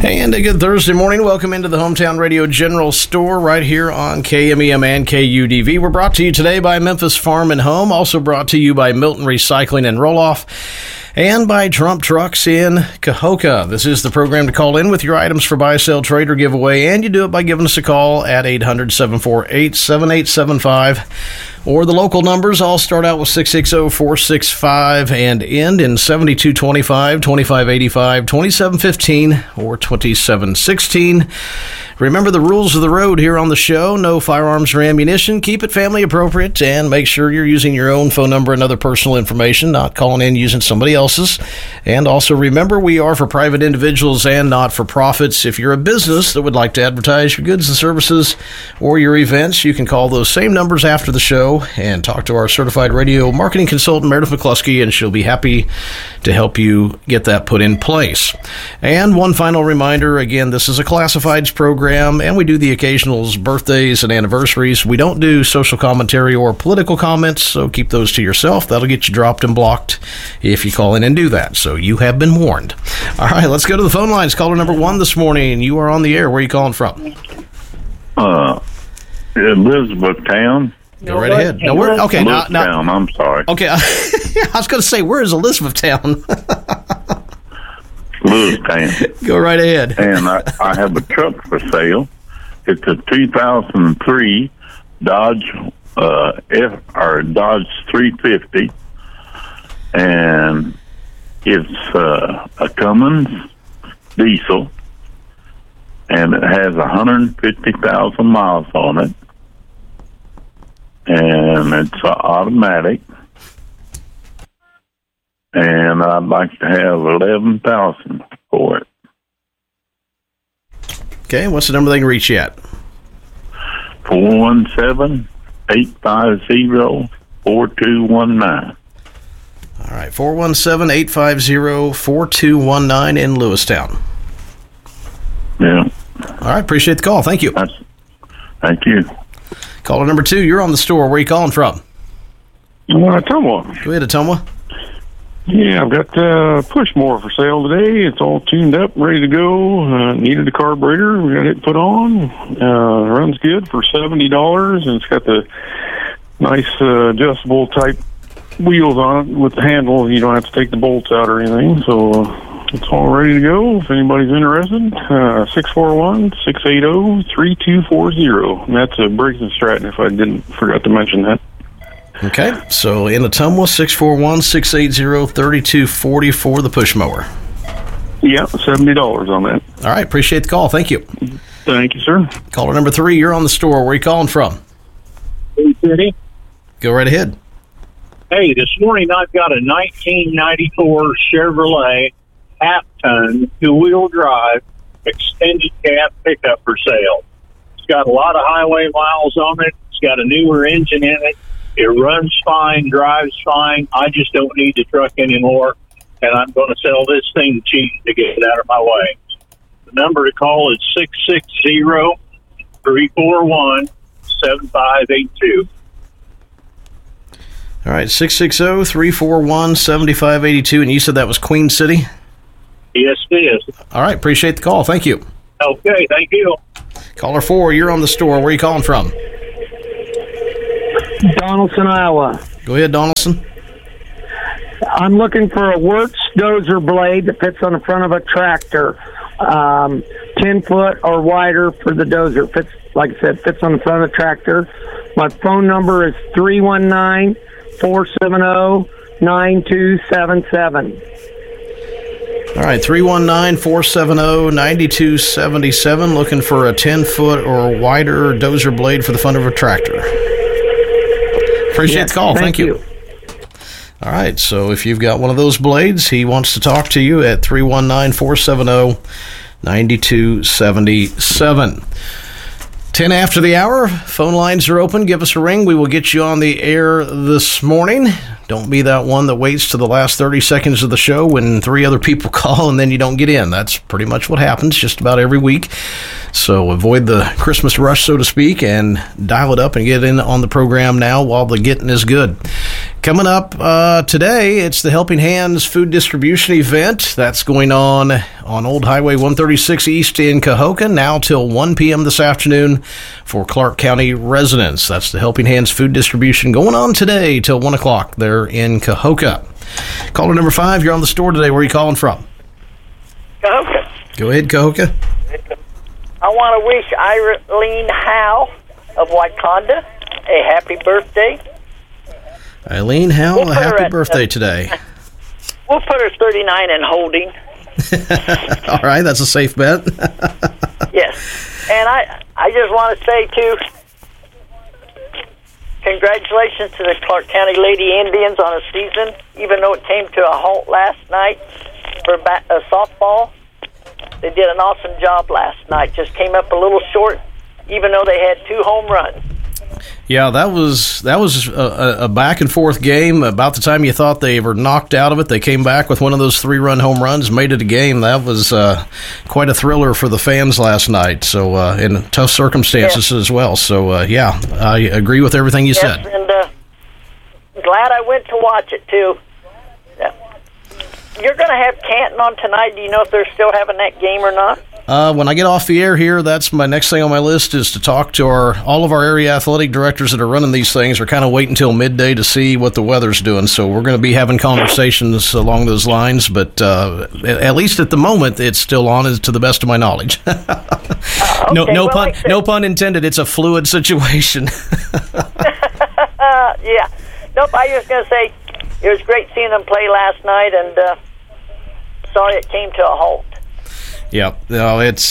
And a good Thursday morning. Welcome into the Hometown Radio General Store right here on KMEM and KUDV. We're brought to you today by Memphis Farm and Home, also brought to you by Milton Recycling and Roll-Off, and by Trump Trucks in Cahokia. This is the program to call in with your items for buy, sell, trade, or giveaway, and you do it by giving us a call at 800-748-7875. Or the local numbers all start out with 660-465 and end in 7225, 2585, 2715, or 2716. Remember the rules of the road here on the show. No firearms or ammunition. Keep it family appropriate, and make sure you're using your own phone number and other personal information, not calling in using somebody else's. And also remember, we are for private individuals and not for profits. If you're a business that would like to advertise your goods and services or your events, you can call those same numbers after the show and talk to our certified radio marketing consultant, Meredith McCluskey, and she'll be happy to help you get that put in place. And one final reminder, again, this is a classifieds program, and we do the occasionals, birthdays and anniversaries. We don't do social commentary or political comments, so keep those to yourself. That'll get you dropped and blocked if you call in and do that, so you have been warned. All right, let's go to the phone lines. Caller number 1 this morning. You are on the air. Where are you calling from? Elizabethtown. Go right ahead. No, okay, now, I'm sorry. Okay, I was going to say, where is Elizabethtown? Lewistown. Go right ahead. And I have a truck for sale. It's a 2003 Dodge Dodge 350, and it's a Cummins diesel, and it has 150,000 miles on it. And it's automatic, and I'd like to have $11,000 for it. Okay, what's the number they can reach you at? 417-850-4219. All right, 417-850-4219 in Lewistown. Yeah. All right, appreciate the call. Thank you. Thank you. Caller number 2, you're on the store. Where are you calling from? Ottumwa. Go ahead, Ottumwa. Yeah, I've got Pushmore for sale today. It's all tuned up, ready to go. Needed a carburetor. We got it put on. Runs good for $70, and it's got the nice adjustable type wheels on it with the handle. You don't have to take the bolts out or anything. So it's all ready to go. If anybody's interested, 641-680-3240. And that's a Briggs & Stratton, if I forgot to mention that. Okay, so in Ottumwa, 641-680-3240 for the push mower. Yeah, $70 on that. All right, appreciate the call. Thank you. Thank you, sir. Caller number 3, you're on the store. Where are you calling from? City. Go right ahead. Hey, this morning I've got a 1994 Chevrolet half-ton, two-wheel drive, extended cab pickup for sale. It's got a lot of highway miles on it. It's got a newer engine in it. It runs fine, drives fine. I just don't need the truck anymore, and I'm going to sell this thing cheap to get it out of my way. The number to call is 660-341-7582. All right, 660-341-7582, and you said that was Queen City? Yes, it is. All right, appreciate the call. Thank you. Okay, thank you. Caller 4, you're on the store. Where are you calling from? Donaldson, Iowa. Go ahead, Donaldson. I'm looking for a Wirtz dozer blade that fits on the front of a tractor, 10 foot or wider for the dozer. Fits, like I said, fits on the front of the tractor. My phone number is 319-470-9277. All right, 319-470-9277, looking for a 10-foot or wider dozer blade for the front of a tractor. Appreciate the call. Thank you. All right, so if you've got one of those blades, he wants to talk to you at 319-470-9277. 10 after the hour, phone lines are open. Give us a ring. We will get you on the air this morning. Don't be that one that waits to the last 30 seconds of the show when 3 other people call and then you don't get in. That's pretty much what happens just about every week. So avoid the Christmas rush, so to speak, and dial it up and get in on the program now while the getting is good. Coming up today, it's the Helping Hands Food Distribution Event. That's going on Old Highway 136 East in Cahokia, now till 1 p.m. this afternoon for Clark County residents. That's the Helping Hands Food Distribution going on today till 1 o'clock there in Cahokia. Caller number 5, you're on the store today. Where are you calling from? Cahokia. Go ahead, Cahokia. I want to wish Eileen Howe of Wyconda a happy birthday. Eileen Howe, a happy birthday today. We'll put her 39 in holding. All right, that's a safe bet. Yes. And I just want to say, too, congratulations to the Clark County Lady Indians on a season, even though it came to a halt last night for softball. They did an awesome job last night. Just came up a little short, even though they had 2 home runs. Yeah, that was a back and forth game. About the time you thought they were knocked out of it, they came back with one of those 3-run home runs, made it a game. That was quite a thriller for the fans last night. So in tough circumstances as well. So yeah, I agree with everything you said. And glad I went to watch it too. You're going to have Canton on tonight. Do you know if they're still having that game or not? When I get off the air here, that's my next thing on my list is to talk to all of our area athletic directors that are running these things. Are kind of waiting until midday to see what the weather's doing. So we're going to be having conversations along those lines. But at least at the moment, it's still on, to the best of my knowledge. Okay, no pun intended. It's a fluid situation. Yeah. Nope. I was going to say it was great seeing them play last night, and sorry it came to a halt. Yeah, no, it's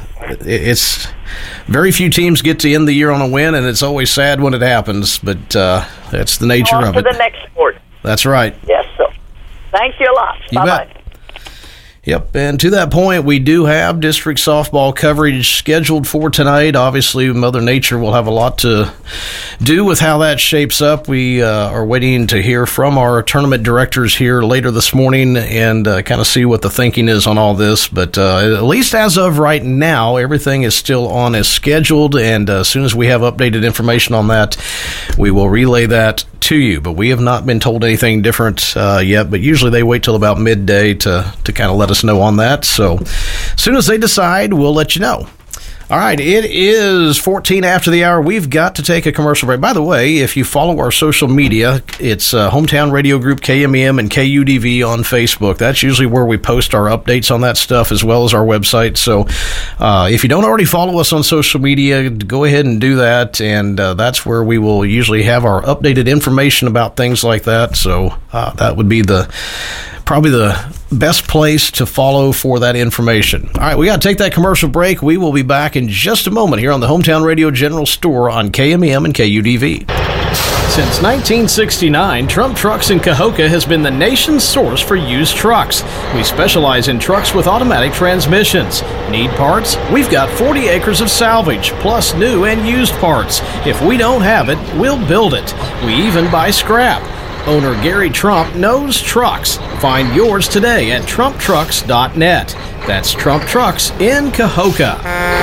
very few teams get to end the year on a win, and it's always sad when it happens. But that's the nature of it. On to the next sport. That's right. Yes. So, thank you a lot. You bet. Yep, and to that point, we do have district softball coverage scheduled for tonight. Obviously, Mother Nature will have a lot to do with how that shapes up. We are waiting to hear from our tournament directors here later this morning and kind of see what the thinking is on all this. But at least as of right now, everything is still on as scheduled, and as soon as we have updated information on that, we will relay that to you. But we have not been told anything different yet, but usually they wait till about midday to kind of let us know on that. So as soon as they decide, we'll let you know. All right, it is 14 after the hour. We've got to take a commercial break. By the way, if you follow our social media, it's Hometown Radio Group, KMEM, and KUDV on Facebook. That's usually where we post our updates on that stuff, as well as our website. So if you don't already follow us on social media, go ahead and do that, and that's where we will usually have our updated information about things like that. So that would be probably the best place to follow for that information. All right, we got to take that commercial break. We will be back in just a moment here on the Hometown Radio General Store on KMEM and KUDV. Since 1969, Trump Trucks in Cahokia has been the nation's source for used trucks. We specialize in trucks with automatic transmissions. Need parts? We've got 40 acres of salvage, plus new and used parts. If we don't have it, we'll build it. We even buy scrap. Owner Gary Trump knows trucks. Find yours today at TrumpTrucks.net. That's Trump Trucks in Cahokia.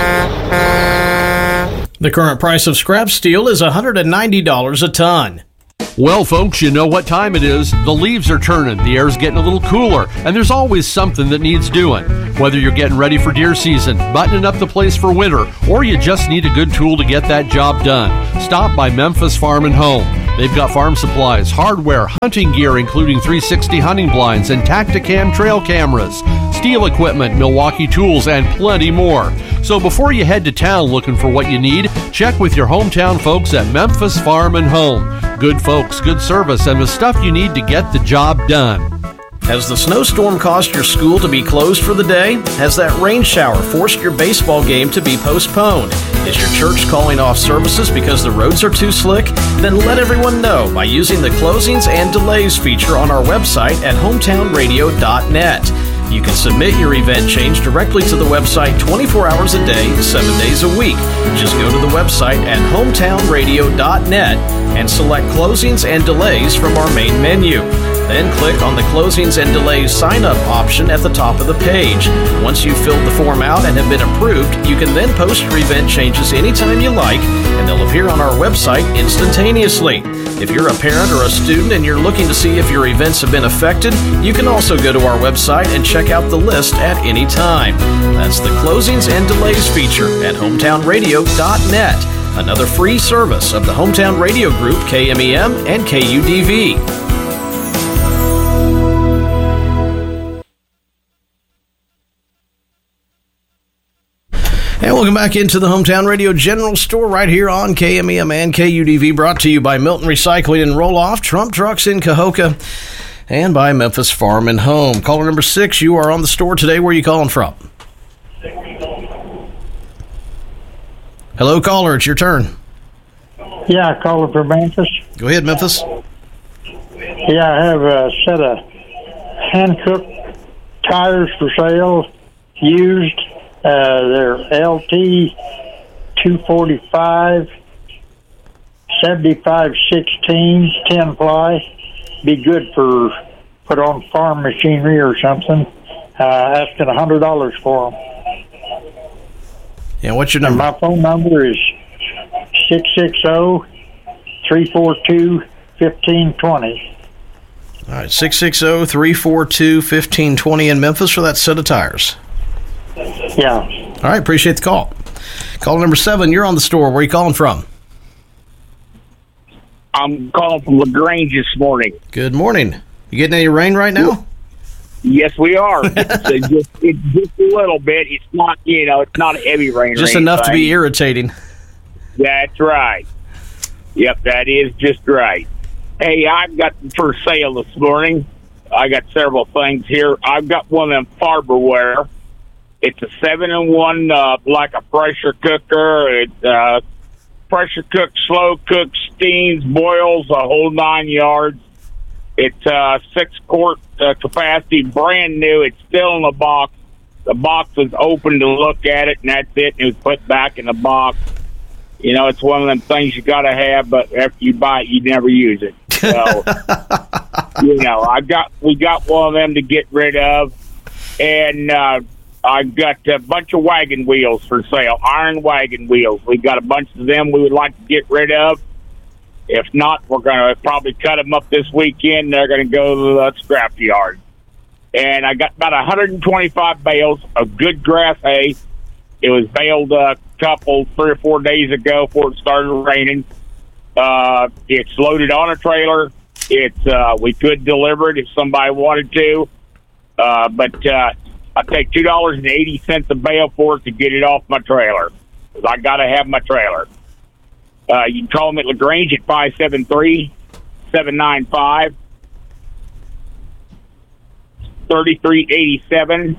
The current price of scrap steel is $190 a ton. Well, folks, you know what time it is. The leaves are turning, the air's getting a little cooler, and there's always something that needs doing. Whether you're getting ready for deer season, buttoning up the place for winter, or you just need a good tool to get that job done, stop by Memphis Farm and Home. They've got farm supplies, hardware, hunting gear, including 360 hunting blinds and Tacticam trail cameras, steel equipment, Milwaukee tools, and plenty more. So before you head to town looking for what you need, check with your hometown folks at Memphis Farm and Home. Good folks, good service, and the stuff you need to get the job done. Has the snowstorm caused your school to be closed for the day? Has that rain shower forced your baseball game to be postponed? Is your church calling off services because the roads are too slick? Then let everyone know by using the closings and delays feature on our website at hometownradio.net. You can submit your event change directly to the website 24 hours a day, 7 days a week. Just go to the website at hometownradio.net and select Closings and Delays from our main menu. Then click on the Closings and Delays sign-up option at the top of the page. Once you've filled the form out and have been approved, you can then post your event changes anytime you like, and they'll appear on our website instantaneously. If you're a parent or a student and you're looking to see if your events have been affected, you can also go to our website and check out the list at any time. That's the Closings and Delays feature at hometownradio.net, another free service of the Hometown Radio Group, KMEM and KUDV. And welcome back into the Hometown Radio General Store right here on KMEM and KUDV, brought to you by Milton Recycling and Roll-Off, Trump Trucks in Cahokia, and by Memphis Farm and Home. Caller number 6, you are on the store today. Where are you calling from? Hello, caller. It's your turn. Yeah, calling from Memphis. Go ahead, Memphis. Yeah, I have a set of hand-cooked tires for sale, used. They're LT 245, 75/16, 10 ply. Be good for put on farm machinery or something. Asking $100 for them. Yeah, what's your number? And my phone number is 660-342-1520. All right, 660-342-1520 in Memphis for that set of tires. Yeah. All right, appreciate the call. Caller number 7, you're on the store. Where are you calling from? I'm calling from LaGrange this morning. Good morning. You getting any rain right now? Yes, we are. It's just a little bit. It's not, it's not a heavy rain. Just enough to be irritating. That's right. Yep, that is just right. Hey, I've got for sale this morning. I got several things here. I've got one of them Farberware. It's a 7-in-1, like a pressure cooker. It's pressure cook, slow cook, steams, boils, a whole 9 yards. It's 6-quart capacity, brand new. It's still in the box. The box was open to look at it, and that's it. It was put back in the box. It's one of them things you got to have, but after you buy it, you never use it. So, we got one of them to get rid of, and I've got a bunch of wagon wheels for sale, iron wagon wheels. We've got a bunch of them we would like to get rid of. If not, we're going to probably cut them up this weekend. They're going to go to the scrap yard. And I got about 125 bales of good grass hay. It was baled a couple, 3 or 4 days ago before it started raining. It's loaded on a trailer. We could deliver it if somebody wanted to. But I take $2.80 a bale for it to get it off my trailer, because I got to have my trailer. You can call me at LaGrange at 573-795-3387,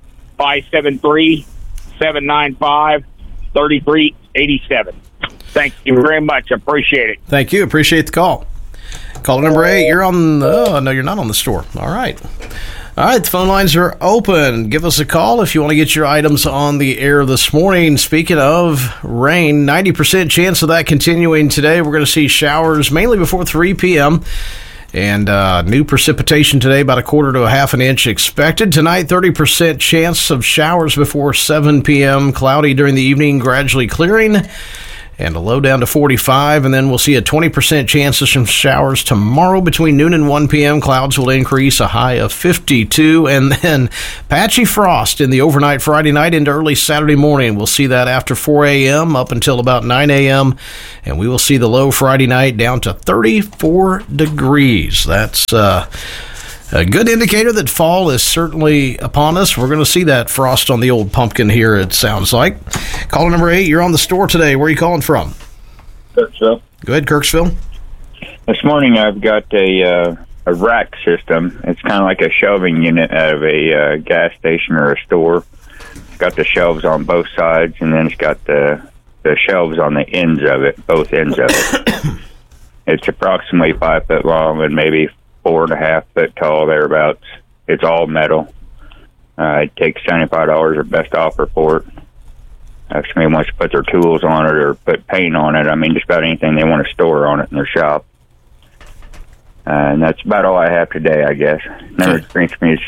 573-795-3387. Thank you very much. I appreciate it. Thank you. Appreciate the call. Caller number 8, you're on the... no, you're not on the store. All right. All right, the phone lines are open. Give us a call if you want to get your items on the air this morning. Speaking of rain, 90% chance of that continuing today. We're going to see showers mainly before 3 p.m. And new precipitation today, about 1/4 to 1/2 an inch expected. Tonight, 30% chance of showers before 7 p.m. Cloudy during the evening, gradually clearing. And a low down to 45, and then we'll see a 20% chance of some showers tomorrow between noon and 1 p.m. Clouds will increase, a high of 52, and then patchy frost in the overnight Friday night into early Saturday morning. We'll see that after 4 a.m. up until about 9 a.m., and we will see the low Friday night down to 34 degrees. That's a good indicator that fall is certainly upon us. We're going to see that frost on the old pumpkin here, it sounds like. Caller number 8, you're on the store today. Where are you calling from? Kirksville. Go ahead, Kirksville. This morning I've got a rack system. It's kind of like a shelving unit out of a gas station or a store. It's got the shelves on both sides, and then it's got the shelves on the ends of it, both ends of it. It's approximately 5 foot long and maybe 4.5 foot tall, thereabouts. It's all metal. It takes $75 or best offer for it. if somebody wants to put their tools on it or put paint on it. I mean, just about anything they want to store on it in their shop. And that's about all I have today, I guess. Number to reach me is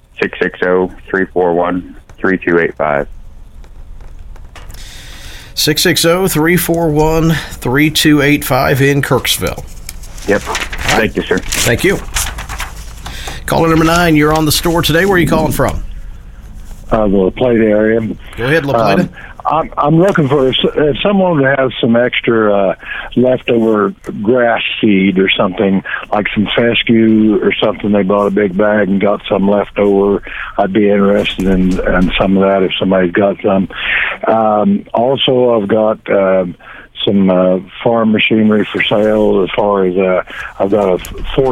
660-341-3285. 660-341-3285 in Kirksville. Yep. Thank you, sir. Thank you. Caller number 9, you're on the store today. Where are you calling from? The La Plata area. Go ahead, La Plata. I'm looking for if someone has some extra leftover grass seed or something, like some fescue or something. They bought a big bag and got some left over. I'd be interested in some of that if somebody's got some. Also, I've got some farm machinery for sale. As far as I've got a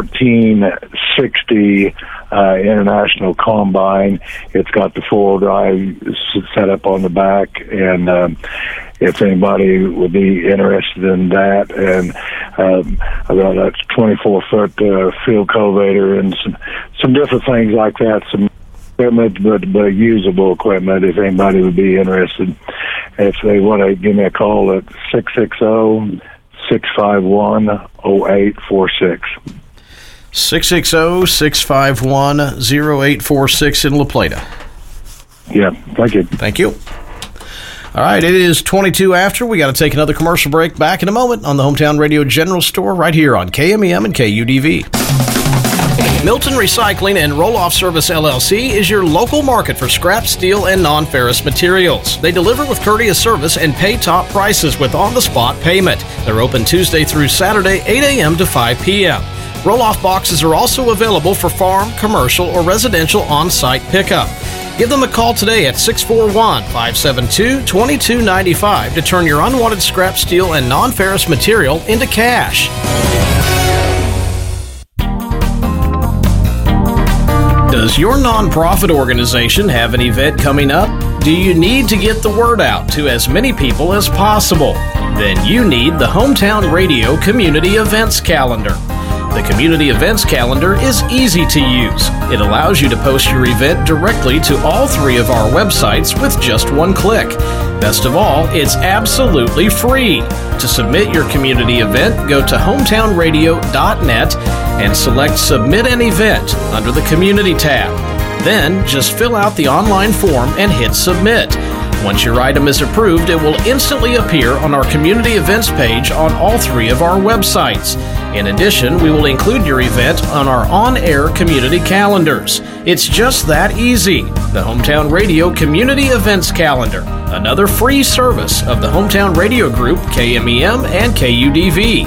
1460 International Combine. It's got the 4-wheel drive set up on the back, and if anybody would be interested in that, and I've got a 24-foot field cultivator and some different things like that. Some equipment, but usable equipment. If anybody would be interested, if they want to give me a call at 660-651-0846. 660-651-0846 in La Plata. Yeah, thank you. Thank you. All right, it is 22 after. We got to take another commercial break. Back in a moment on the Hometown Radio General Store right here on KMEM and KUDV. Milton Recycling and Roll-Off Service LLC is your local market for scrap steel and non-ferrous materials. They deliver with courteous service and pay top prices with on-the-spot payment. They're open Tuesday through Saturday, 8 a.m. to 5 p.m. Roll-off boxes are also available for farm, commercial, or residential on-site pickup. Give them a call today at 641-572-2295 to turn your unwanted scrap steel and non-ferrous material into cash. Does your nonprofit organization have an event coming up? Do you need to get the word out to as many people as possible? Then you need the Hometown Radio Community Events Calendar. The Community Events Calendar is easy to use. It allows you to post your event directly to all 3 of our websites with just one click. Best of all, it's absolutely free. To submit your community event, go to hometownradio.net and select Submit an Event under the Community tab. Then, just fill out the online form and hit Submit. Once your item is approved, it will instantly appear on our community events page on all 3 of our websites. In addition, we will include your event on our on-air community calendars. It's just that easy. The Hometown Radio Community Events Calendar, another free service of the Hometown Radio Group, KMEM and KUDV.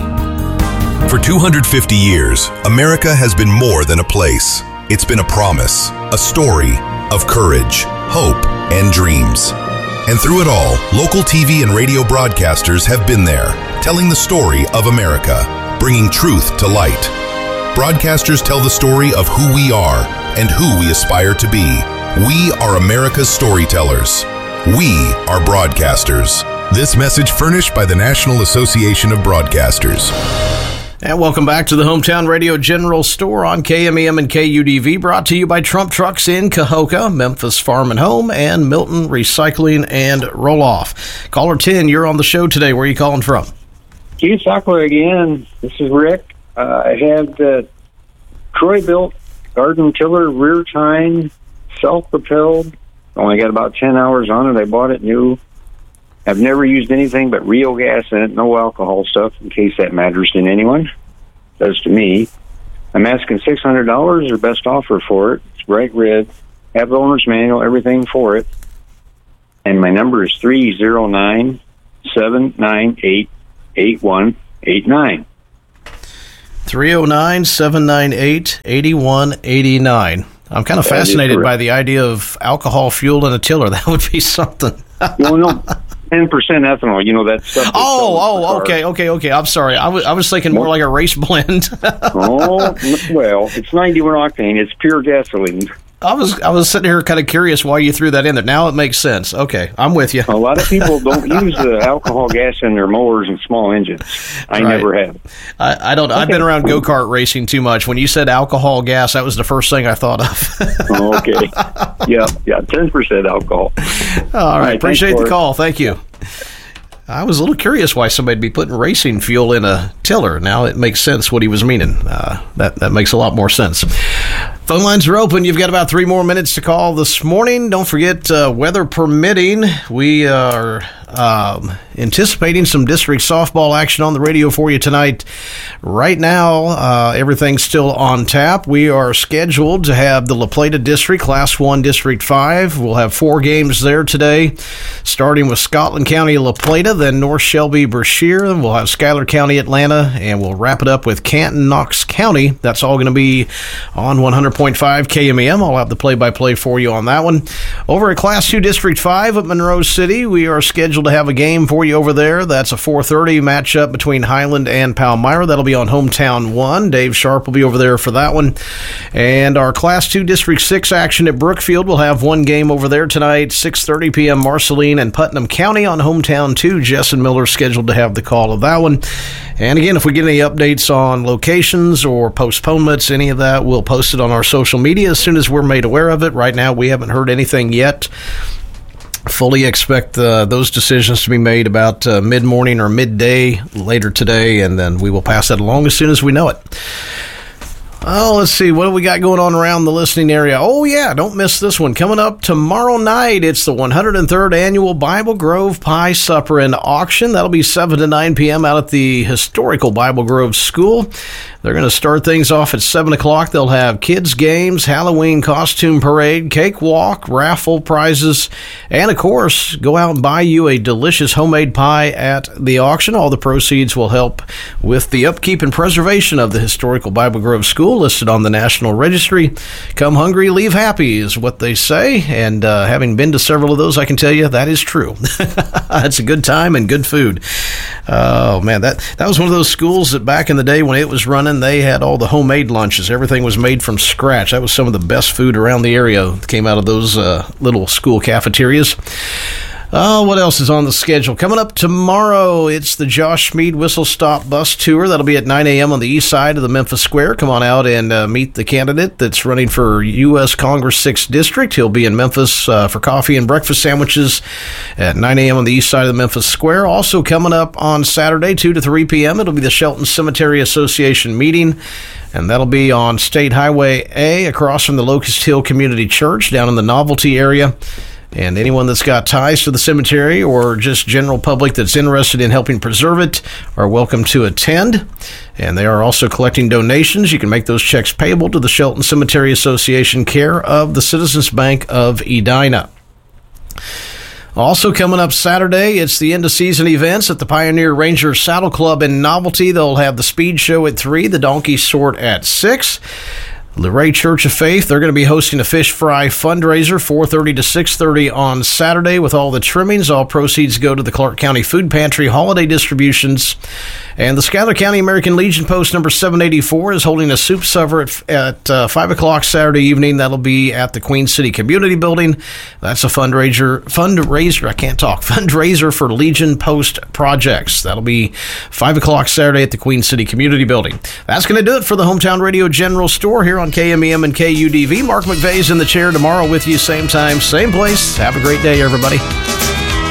For 250 years, America has been more than a place. It's been a promise, a story of courage, hope, and dreams. And through it all, local TV and radio broadcasters have been there, telling the story of America, bringing truth to light. Broadcasters tell the story of who we are and who we aspire to be. We are America's storytellers. We are broadcasters. This message furnished by the National Association of Broadcasters. And welcome back to the Hometown Radio General Store on KMEM and KUDV, brought to you by Trump Trucks in Cahokia, Memphis Farm and Home, and Milton Recycling and Roll-Off. Caller 10, you're on the show today. Where are you calling from? Keith Sockler again. This is Rick. I had the Troy-built garden tiller, rear tine, self-propelled. Only got about 10 hours on it. I bought it new. I've never used anything but real gas in it, no alcohol stuff, in case that matters to anyone. It does to me. I'm asking $600, their best offer for it. It's bright red. Have the owner's manual, everything for it. And my number is 309-798-8189. 309-798-8189. I'm kind of fascinated by the idea of alcohol fueled in a tiller. That would be something. Well, no, 10% ethanol. You know that stuff. Okay. I'm sorry. I was thinking more like a race blend. Oh, well, it's 91 octane. It's pure gasoline. I was sitting here kind of curious why you threw that in there. Now it makes sense. Okay, I'm with you. A lot of people don't use the alcohol gas in their mowers and small engines. I never have. I don't. Okay. I've been around go-kart racing too much. When you said alcohol gas, that was the first thing I thought of. Okay. Yeah, 10% alcohol. All right. Appreciate the call. Thank you. I was a little curious why somebody'd be putting racing fuel in a tiller. Now it makes sense what he was meaning. That makes a lot more sense. Phone lines are open. You've got about 3 more minutes to call this morning. Don't forget, weather permitting, we are anticipating some district softball action on the radio for you tonight. Right now, everything's still on tap. We are scheduled to have the La Plata District, Class 1, District 5. We'll have 4 games there today, starting with Scotland County, La Plata, then North Shelby, Brashear. Then we'll have Schuyler County, Atlanta, and we'll wrap it up with Canton, Knox County. That's all going to be on 100.5 KMEM. I'll have the play-by-play for you on that one. Over at Class 2, District 5 at Monroe City, we are scheduled to have a game for you over there. That's a 4:30 matchup between Highland and Palmyra. That'll be on Hometown 1. Dave Sharp will be over there for that one. And our Class 2 District 6 action at Brookfield, we'll have one game over there tonight, 6:30 p.m. Marceline and Putnam County on Hometown 2. Jessen Miller scheduled to have the call of that one. And again, if we get any updates on locations or postponements, any of that, we'll post it on our social media as soon as we're made aware of it. Right now, we haven't heard anything yet. Fully expect those decisions to be made about mid-morning or midday later today, and then we will pass that along as soon as we know it. Oh, let's see. What do we got going on around the listening area? Oh, yeah. Don't miss this one. Coming up tomorrow night, it's the 103rd Annual Bible Grove Pie Supper and Auction. That'll be 7 to 9 p.m. out at the historical Bible Grove School. They're going to start things off at 7 o'clock. They'll have kids' games, Halloween costume parade, cake walk, raffle prizes, and, of course, go out and buy you a delicious homemade pie at the auction. All the proceeds will help with the upkeep and preservation of the historical Bible Grove School, listed on the National Registry. Come hungry, leave happy is what they say, and having been to several of those, I can tell you that is true. It's a good time and good food. Oh, man, that was one of those schools that back in the day when it was running, they had all the homemade lunches. Everything was made from scratch. That was some of the best food around the area that came out of those little school cafeterias. Oh, what else is on the schedule? Coming up tomorrow, it's the Josh Schmid Whistle Stop Bus Tour. That'll be at 9 a.m. on the east side of the Memphis Square. Come on out and meet the candidate that's running for U.S. Congress 6th District. He'll be in Memphis for coffee and breakfast sandwiches at 9 a.m. on the east side of the Memphis Square. Also coming up on Saturday, 2 to 3 p.m., it'll be the Shelton Cemetery Association meeting. And that'll be on State Highway A across from the Locust Hill Community Church down in the Novelty area. And anyone that's got ties to the cemetery or just general public that's interested in helping preserve it are welcome to attend. And they are also collecting donations. You can make those checks payable to the Shelton Cemetery Association, care of the Citizens Bank of Edina. Also coming up Saturday, it's the end-of-season events at the Pioneer Ranger Saddle Club in Novelty. They'll have the speed show at 3, the donkey sort at 6. Luray Church of Faith, they're going to be hosting a fish fry fundraiser, 4:30 to 6:30 on Saturday with all the trimmings. All proceeds go to the Clark County Food Pantry holiday distributions. And the Schuyler County American Legion Post number 784 is holding a soup supper at 5 o'clock Saturday evening. That'll be at the Queen City Community Building. That's a fundraiser for Legion Post projects. That'll be 5 o'clock Saturday at the Queen City Community Building. That's going to do it for the Hometown Radio General Store here on KMEM and KUDV. Mark McVeigh's in the chair tomorrow with you, same time, same place. Have a great day, everybody.